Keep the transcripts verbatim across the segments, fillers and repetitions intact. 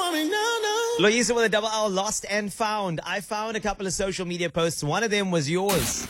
Loyiso with a double L, lost and found. I found a couple of social media posts. One of them was yours.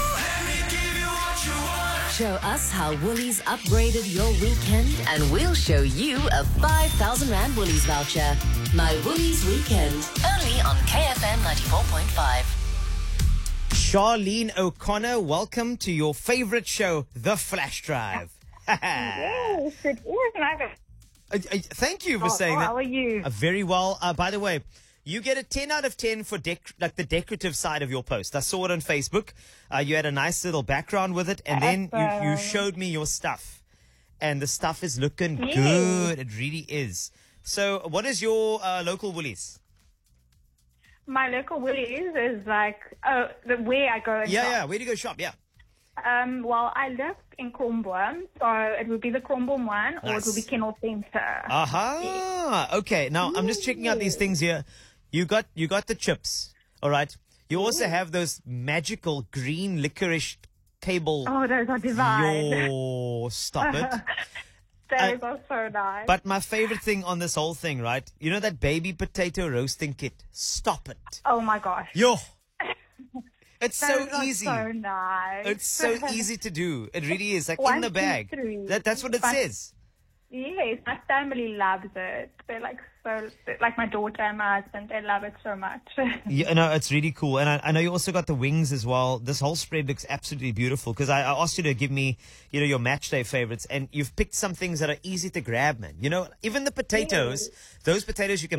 Show us how Woolies upgraded your weekend and we'll show you a five thousand rand Woolies voucher. My Woolies Weekend, only on K F M ninety-four point five. Charlene O'Connor, welcome to your favorite show, The Flash Drive. Yes, it is. Nice. Uh, uh, thank you for Oh, saying oh, that. how are you? Uh, very well. Uh, by the way, you get a ten out of ten for dec- like the decorative side of your post. I saw it on Facebook. Uh, you had a nice little background with it, and then you, you showed me your stuff. And the stuff is looking Yes. good. It really is. So what is your uh, local Woolies? My local Woolies is like oh, the where I go and Yeah, shop. yeah. Where do you go shop? Yeah. Um, well, I live in Crombourne, so it would be the Crombourne one, or Nice. it would be Kennel Centre. Aha. Okay. Now I'm just checking out these things here. You got you got the chips. All right. You also have those magical green licorice table. Oh, those are divine. Yo, stop it. Those are so nice. But my favorite thing on this whole thing, right? You know that baby potato roasting kit? Stop it. oh my gosh, Yo. It's those so are easy. so nice. It's so easy to do. It really is. Like in One, the two, bag. three. That, that's what it But- says. Yes, my family loves it. They're like so, like my daughter and my husband, they love it so much. Yeah, no, it's really cool. And I, I know you also got the wings as well. This whole spread looks absolutely beautiful because I, I asked you to give me, you know, your match day favorites, and you've picked some things that are easy to grab, man. You know, even the potatoes, those potatoes you can